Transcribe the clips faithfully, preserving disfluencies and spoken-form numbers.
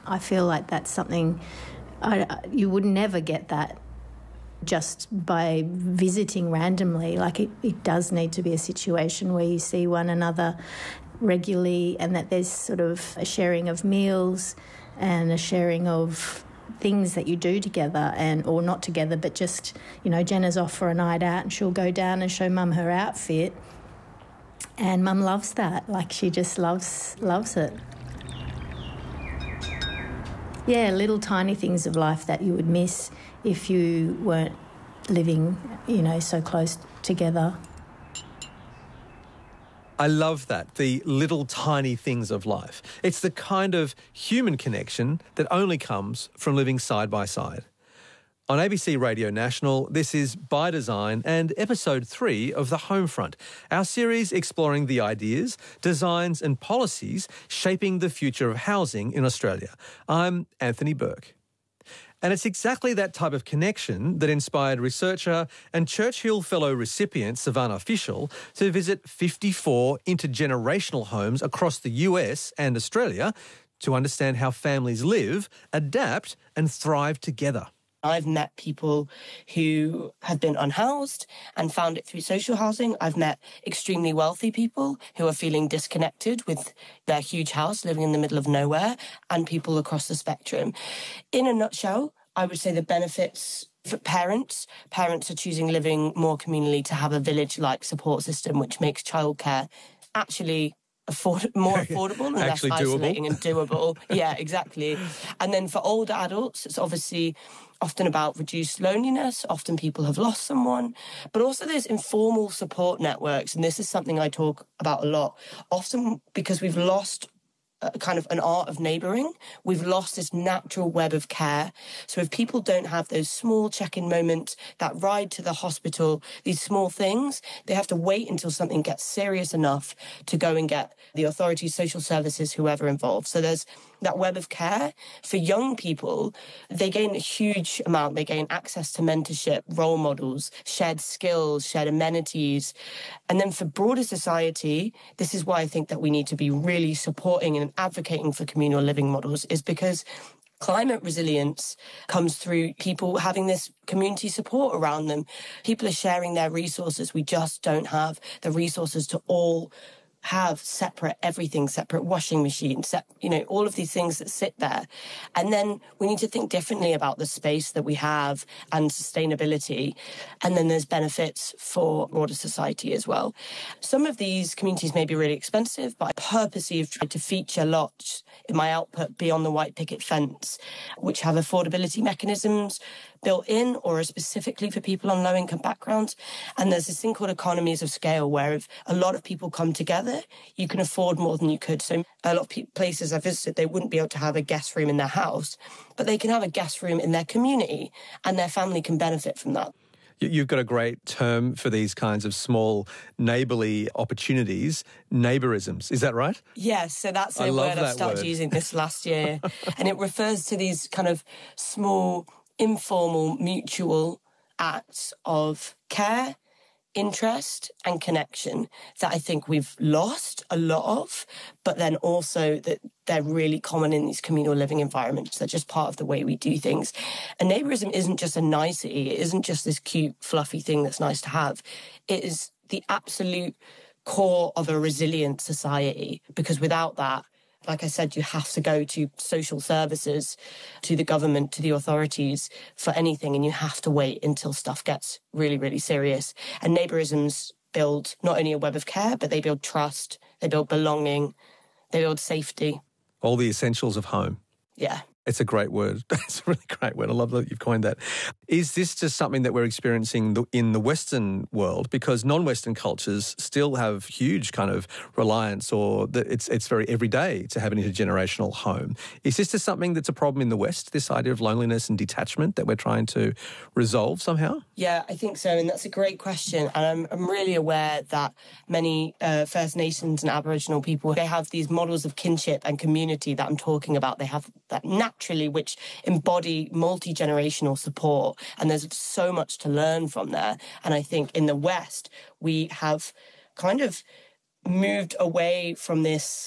I feel like that's something I, you would never get that just by visiting randomly. Like it, it does need to be a situation where you see one another regularly and that there's sort of a sharing of meals and a sharing of things that you do together, and or not together, but just, you know, Jenna's off for a night out and she'll go down and show Mum her outfit, and Mum loves that. Like she just loves loves it. Yeah, little tiny things of life that you would miss if you weren't living, you know, so close together. I love that, the little tiny things of life. It's the kind of human connection that only comes from living side by side. On A B C Radio National, this is By Design and episode three of The Homefront, our series exploring the ideas, designs and policies shaping the future of housing in Australia. I'm Anthony Burke. And it's exactly that type of connection that inspired researcher and Churchill Fellow recipient Savannah Fishel to visit fifty-four intergenerational homes across the U S and Australia to understand how families live, adapt and thrive together. I've met people who have been unhoused and found it through social housing. I've met extremely wealthy people who are feeling disconnected with their huge house living in the middle of nowhere, and people across the spectrum. In a nutshell, I would say the benefits for parents. Parents are choosing living more communally to have a village-like support system, which makes childcare actually Afford, more affordable and less isolating and doable. Yeah, exactly. And then for older adults, it's obviously often about reduced loneliness. Often people have lost someone. But also there's informal support networks, and this is something I talk about a lot. Often because we've lost a kind of an art of neighbouring, we've lost this natural web of care. So if people don't have those small check-in moments, that ride to the hospital, these small things, they have to wait until something gets serious enough to go and get the authorities, social services, whoever involved. So there's that web of care. For young people, they gain a huge amount. They gain access to mentorship, role models, shared skills, shared amenities. And then for broader society, this is why I think that we need to be really supporting and advocating for communal living models, is because climate resilience comes through people having this community support around them. People are sharing their resources. We just don't have the resources to all have separate everything, separate washing machines, sep- you know, all of these things that sit there. And then we need to think differently about the space that we have and sustainability. And then there's benefits for broader society as well. Some of these communities may be really expensive, but I purposely have tried to feature lots in my output beyond the white picket fence, which have affordability mechanisms built in or are specifically for people on low-income backgrounds. And there's this thing called economies of scale, where if a lot of people come together, you can afford more than you could. So a lot of pe- places I visited, they wouldn't be able to have a guest room in their house, but they can have a guest room in their community, and their family can benefit from that. You've got a great term for these kinds of small neighbourly opportunities, neighbourisms. Is that right? Yes, so that's a word I've started word. using this last year. And it refers to these kind of small, informal, mutual acts of care, interest and connection that I think we've lost a lot of, but then also that they're really common in these communal living environments. They're just part of the way we do things. And neighbourism isn't just a nicety. It isn't just this cute, fluffy thing that's nice to have. It is the absolute core of a resilient society, because without that, like I said, you have to go to social services, to the government, to the authorities for anything, and you have to wait until stuff gets really, really serious. And neighbourisms build not only a web of care, but they build trust, they build belonging, they build safety. All the essentials of home. Yeah. It's a great word. It's a really great word. I love that you've coined that. Is this just something that we're experiencing in the Western world? Because non-Western cultures still have huge kind of reliance, or that it's it's very everyday to have an intergenerational home. Is this just something that's a problem in the West, this idea of loneliness and detachment that we're trying to resolve somehow? Yeah, I think so. And that's a great question. And I'm, I'm really aware that many uh, First Nations and Aboriginal people, they have these models of kinship and community that I'm talking about. They have that naturally, which embody multi-generational support. And there's so much to learn from there. And I think in the West, we have kind of moved away from this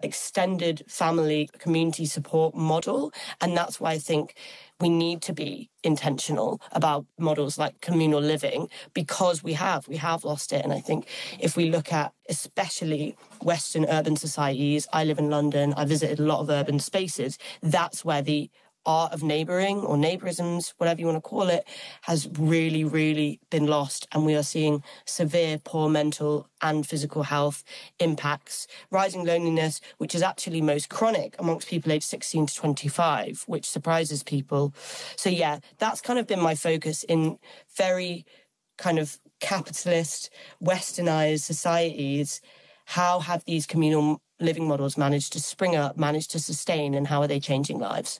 extended family community support model. And that's why I think we need to be intentional about models like communal living, because we have, we have lost it. And I think if we look at especially Western urban societies, I live in London, I visited a lot of urban spaces, that's where the art of neighbouring or neighbourisms, whatever you want to call it, has really, really been lost. And we are seeing severe poor mental and physical health impacts, rising loneliness, which is actually most chronic amongst people aged sixteen to twenty-five, which surprises people. So yeah, that's kind of been my focus in very kind of capitalist, westernized societies. How have these communal living models managed to spring up, managed to sustain, and how are they changing lives?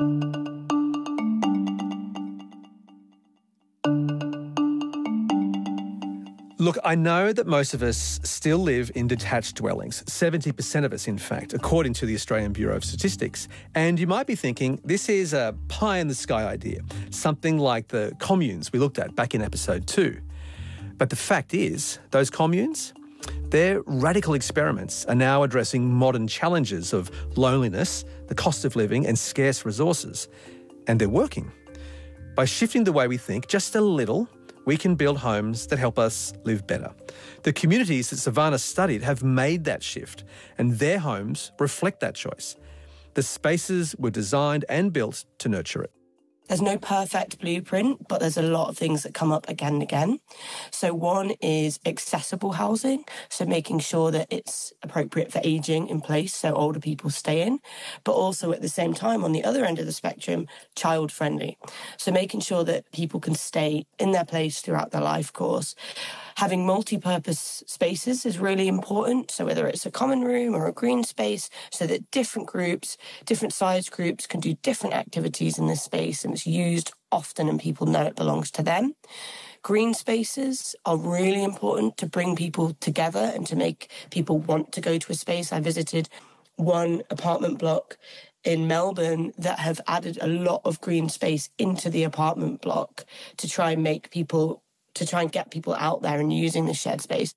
Look, I know that most of us still live in detached dwellings, seventy percent of us, in fact, according to the Australian Bureau of Statistics. And you might be thinking this is a pie-in-the-sky idea, something like the communes we looked at back in episode two. But the fact is, those communes, their radical experiments are now addressing modern challenges of loneliness, the cost of living and scarce resources. And they're working. By shifting the way we think just a little, we can build homes that help us live better. The communities that Savannah studied have made that shift, and their homes reflect that choice. The spaces were designed and built to nurture it. There's no perfect blueprint, but there's a lot of things that come up again and again. So one is accessible housing, so making sure that it's appropriate for ageing in place, so older people stay in, but also at the same time, on the other end of the spectrum, child-friendly. So making sure that people can stay in their place throughout their life course. Having multi-purpose spaces is really important. So whether it's a common room or a green space, so that different groups, different size groups can do different activities in this space, and it's used often and people know it belongs to them. Green spaces are really important to bring people together and to make people want to go to a space. I visited one apartment block in Melbourne that have added a lot of green space into the apartment block to try and make people to try and get people out there and using the shared space.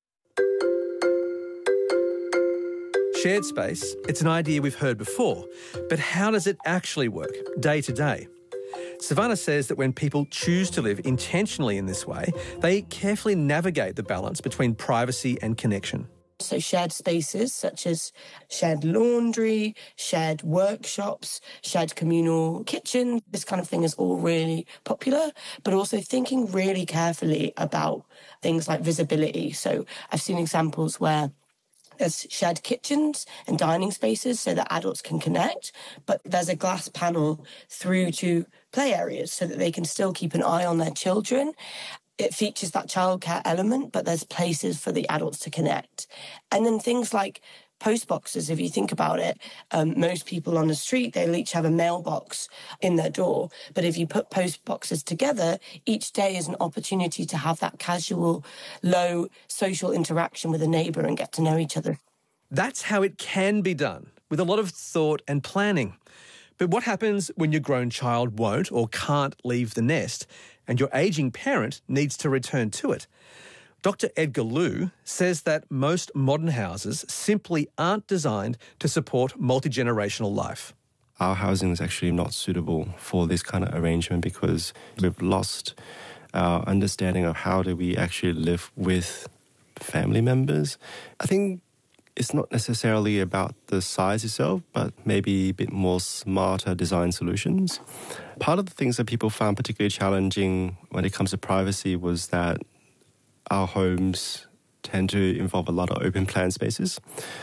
Shared space, it's an idea we've heard before, but how does it actually work day to day? Savannah says that when people choose to live intentionally in this way, they carefully navigate the balance between privacy and connection. So shared spaces such as shared laundry, shared workshops, shared communal kitchen, this kind of thing is all really popular, but also thinking really carefully about things like visibility. So I've seen examples where there's shared kitchens and dining spaces so that adults can connect, but there's a glass panel through to play areas so that they can still keep an eye on their children. It features that childcare element, but there's places for the adults to connect. And then things like post boxes, if you think about it, um, most people on the street, they'll each have a mailbox in their door. But if you put post boxes together, each day is an opportunity to have that casual, low social interaction with a neighbour and get to know each other. That's how it can be done, with a lot of thought and planning. But what happens when your grown child won't or can't leave the nest and your ageing parent needs to return to it? Doctor Edgar Liu says that most modern houses simply aren't designed to support multi-generational life. Our housing is actually not suitable for this kind of arrangement because we've lost our understanding of how do we actually live with family members. I think it's not necessarily about the size itself, but maybe a bit more smarter design solutions. Part of the things that people found particularly challenging when it comes to privacy was that our homes tend to involve a lot of open plan spaces.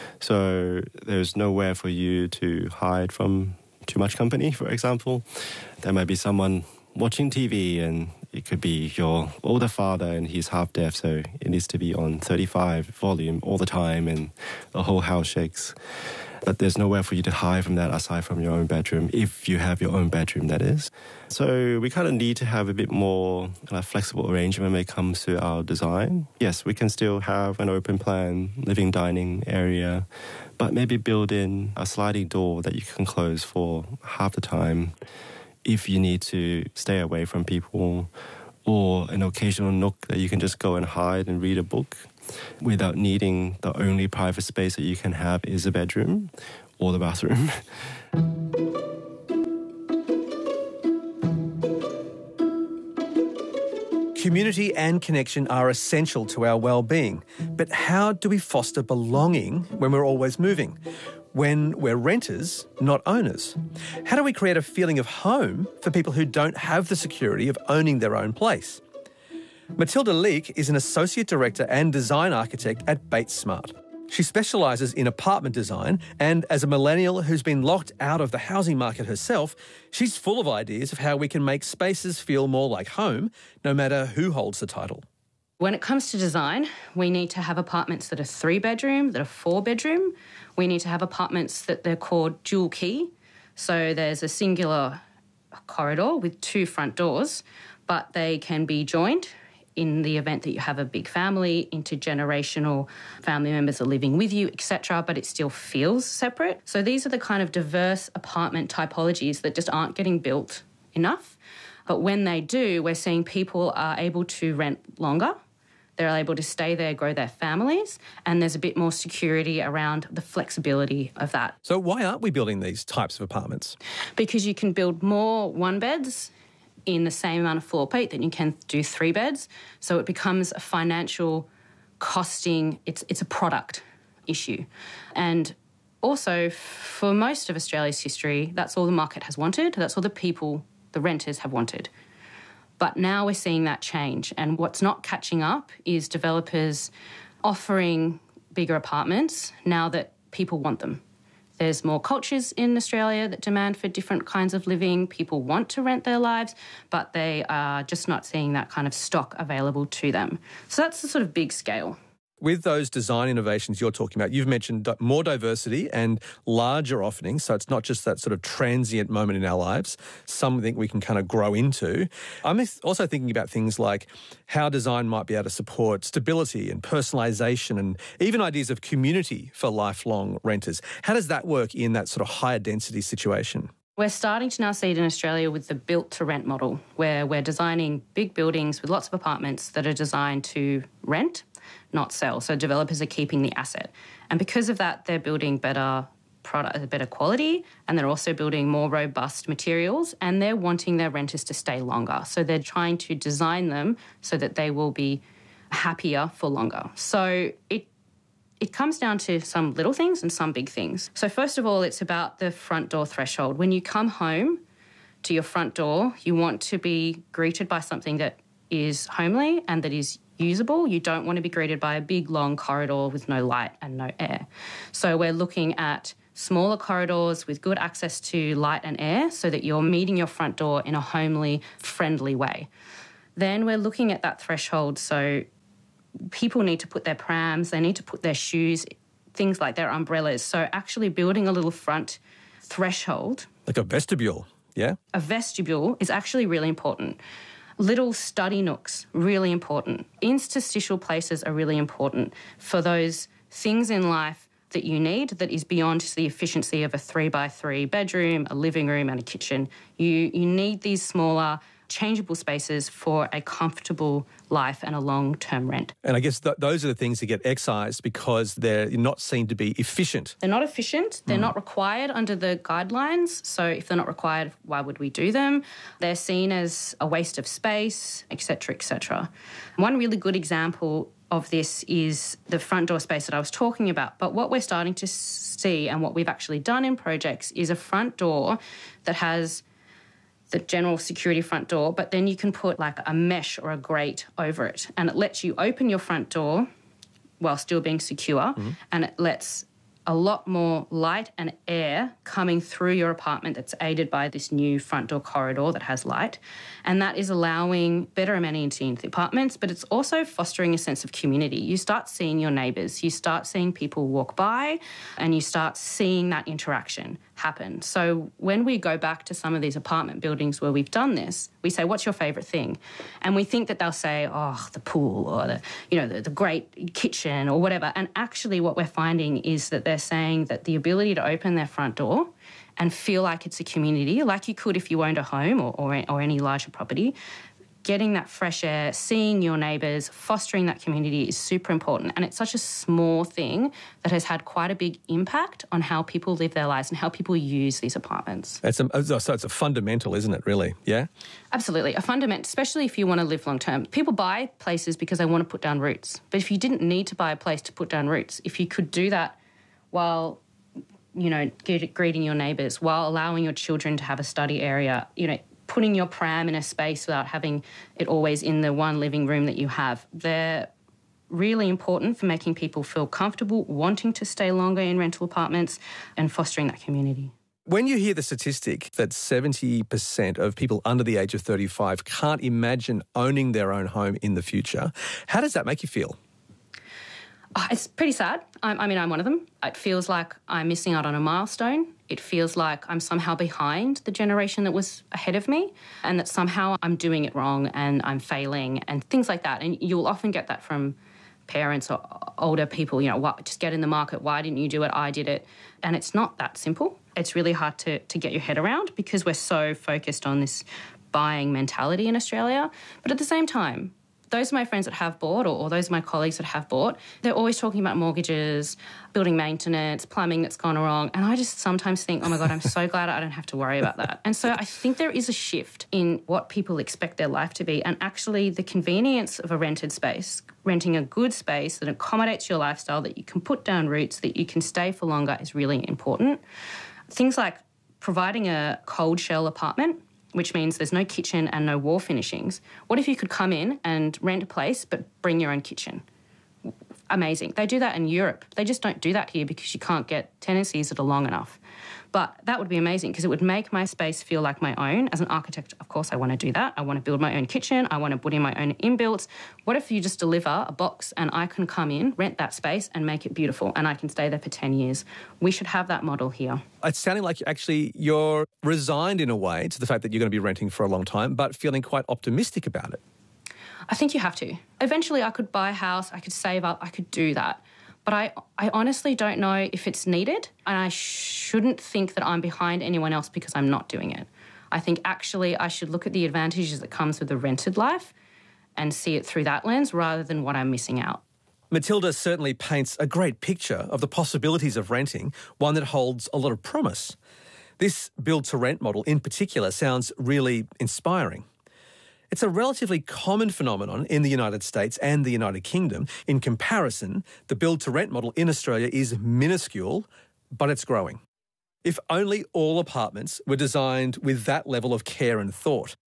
So there's nowhere for you to hide from too much company, for example. There might be someone watching T V and it could be your older father and he's half deaf, so it needs to be on thirty-five volume all the time and the whole house shakes. But there's nowhere for you to hide from that aside from your own bedroom, if you have your own bedroom, that is. So we kind of need to have a bit more kind of flexible arrangement when it comes to our design. Yes, we can still have an open plan living dining area, but maybe build in a sliding door that you can close for half the time if you need to stay away from people. or an occasional nook that you can just go and hide and read a book without needing the only private space that you can have is a bedroom or the bathroom. Community and connection are essential to our well-being. But how do we foster belonging when we're always moving? When we're renters, not owners? How do we create a feeling of home for people who don't have the security of owning their own place? Matilda Leek is an Associate Director and Design Architect at Bates Smart. She specialises in apartment design, and as a millennial who's been locked out of the housing market herself, she's full of ideas of how we can make spaces feel more like home, no matter who holds the title. When it comes to design, we need to have apartments that are three bedroom, that are four bedroom. We need to have apartments that they're called dual key. So there's a singular corridor with two front doors, but they can be joined in the event that you have a big family, intergenerational family members are living with you, et cetera, but it still feels separate. So these are the kind of diverse apartment typologies that just aren't getting built enough. But when they do, we're seeing people are able to rent longer. They're able to stay there, grow their families, and there's a bit more security around the flexibility of that. So why aren't we building these types of apartments? Because you can build more one-beds in the same amount of floor plate than you can do three beds. So it becomes a financial costing, it's it's a product issue. And also, for most of Australia's history, that's all the market has wanted. That's all the people, the renters, have wanted. But now we're seeing that change. And what's not catching up is developers offering bigger apartments now that people want them. There's more cultures in Australia that demand for different kinds of living. People want to rent their lives, but they are just not seeing that kind of stock available to them. So that's the sort of big scale. With those design innovations you're talking about, you've mentioned more diversity and larger offerings, so it's not just that sort of transient moment in our lives, something we can kind of grow into. I'm also thinking about things like how design might be able to support stability and personalisation and even ideas of community for lifelong renters. How does that work in that sort of higher density situation? We're starting to now see it in Australia with the built-to-rent model, where we're designing big buildings with lots of apartments that are designed to rent, not sell. So developers are keeping the asset. And because of that, they're building better product, better quality, and they're also building more robust materials, and they're wanting their renters to stay longer. So they're trying to design them so that they will be happier for longer. So it It comes down to some little things and some big things. So first of all, it's about the front door threshold. When you come home to your front door, you want to be greeted by something that is homely and that is usable. You don't want to be greeted by a big, long corridor with no light and no air. So we're looking at smaller corridors with good access to light and air so that you're meeting your front door in a homely, friendly way. Then we're looking at that threshold. So people need to put their prams, they need to put their shoes, things like their umbrellas. So actually building a little front threshold. Like a vestibule, yeah? A vestibule is actually really important. Little study nooks, really important. Interstitial places are really important for those things in life that you need that is beyond the efficiency of a three by three bedroom, a living room and a kitchen. You, you need these smaller, changeable spaces for a comfortable life and a long-term rent. And I guess th- those are the things that get excised because they're not seen to be efficient. They're not efficient. They're mm. not required under the guidelines. So if they're not required, why would we do them? They're seen as a waste of space, et cetera, et cetera. One really good example of this is the front door space that I was talking about. But what we're starting to see and what we've actually done in projects is a front door that has the general security front door, but then you can put like a mesh or a grate over it, and it lets you open your front door while still being secure, mm-hmm. and it lets a lot more light and air coming through your apartment that's aided by this new front door corridor that has light. And that is allowing better amenity into the apartments, but it's also fostering a sense of community. You start seeing your neighbours, you start seeing people walk by, and you start seeing that interaction happen. So when we go back to some of these apartment buildings where we've done this, we say, what's your favourite thing? And we think that they'll say, oh, the pool or the, you know, the, the great kitchen or whatever. And actually what we're finding is that they're saying that the ability to open their front door and feel like it's a community, like you could if you owned a home or, or, or any larger property, getting that fresh air, seeing your neighbours, fostering that community is super important. And it's such a small thing that has had quite a big impact on how people live their lives and how people use these apartments. It's a, so it's a fundamental, isn't it, really? Yeah? Absolutely. A fundamental, especially if you want to live long term. People buy places because they want to put down roots. But if you didn't need to buy a place to put down roots, if you could do that while, you know, greeting your neighbours, while allowing your children to have a study area, you know, putting your pram in a space without having it always in the one living room that you have. They're really important for making people feel comfortable, wanting to stay longer in rental apartments and fostering that community. When you hear the statistic that seventy percent of people under the age of thirty-five can't imagine owning their own home in the future, how does that make you feel? Oh, it's pretty sad. I, I mean, I'm one of them. It feels like I'm missing out on a milestone. It feels like I'm somehow behind the generation that was ahead of me and that somehow I'm doing it wrong and I'm failing and things like that. And you'll often get that from parents or older people, you know, what, just get in the market. Why didn't you do it? I did it. And it's not that simple. It's really hard to, to get your head around because we're so focused on this buying mentality in Australia. But at the same time, those of my friends that have bought or, or those of my colleagues that have bought, they're always talking about mortgages, building maintenance, plumbing that's gone wrong. And I just sometimes think, oh, my God, I'm so glad I don't have to worry about that. And so I think there is a shift in what people expect their life to be. And actually the convenience of a rented space, renting a good space that accommodates your lifestyle, that you can put down roots, that you can stay for longer is really important. Things like providing a cold shell apartment, which means there's no kitchen and no wall finishings. What if you could come in and rent a place but bring your own kitchen? Amazing. They do that in Europe. They just don't do that here because you can't get tenancies that are long enough. But that would be amazing because it would make my space feel like my own. As an architect, of course, I want to do that. I want to build my own kitchen. I want to put in my own inbuilts. What if you just deliver a box and I can come in, rent that space and make it beautiful and I can stay there for ten years? We should have that model here. It's sounding like actually you're resigned in a way to the fact that you're going to be renting for a long time, but feeling quite optimistic about it. I think you have to. Eventually I could buy a house, I could save up, I could do that. But I, I honestly don't know if it's needed, and I shouldn't think that I'm behind anyone else because I'm not doing it. I think actually I should look at the advantages that comes with the rented life and see it through that lens rather than what I'm missing out. Matilda certainly paints a great picture of the possibilities of renting, one that holds a lot of promise. This build-to-rent model in particular sounds really inspiring. It's a relatively common phenomenon in the United States and the United Kingdom. In comparison, the build-to-rent model in Australia is minuscule, but it's growing. If only all apartments were designed with that level of care and thought.